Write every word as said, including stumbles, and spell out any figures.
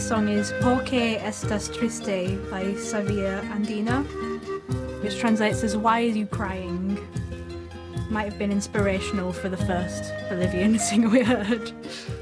This song is Por qué estás triste by Xavier Andina, which translates as Why Are You Crying? Might have been inspirational for the first Bolivian singer we heard.